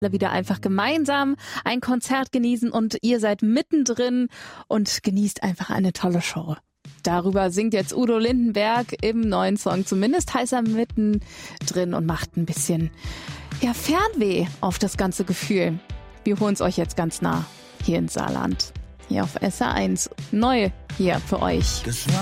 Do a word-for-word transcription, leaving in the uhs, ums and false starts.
wieder einfach gemeinsam ein Konzert genießen und ihr seid mittendrin und genießt einfach eine tolle Show. Darüber singt jetzt Udo Lindenberg im neuen Song. Zumindest heißt er mittendrin und macht ein bisschen ja, Fernweh auf das ganze Gefühl. Wir holen es euch jetzt ganz nah hier ins Saarland. Hier auf S R eins. Neu hier für euch.